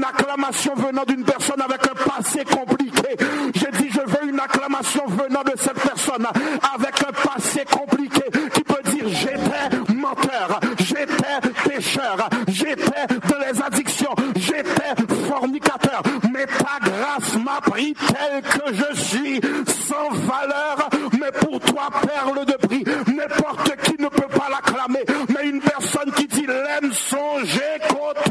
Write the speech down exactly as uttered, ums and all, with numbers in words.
acclamation venant d'une personne avec un passé compliqué. J'ai dit, je veux une acclamation venant de cette personne avec un passé compliqué qui peut dire, j'étais menteur, j'étais pécheur, j'étais dans les addictions, j'étais fornicateur, mais ta grâce m'a pris tel que je suis, sans valeur, mais pour toi, perle de prix. N'importe qui ne peut pas l'acclamer, mais une personne qui dit, l'aime songer côté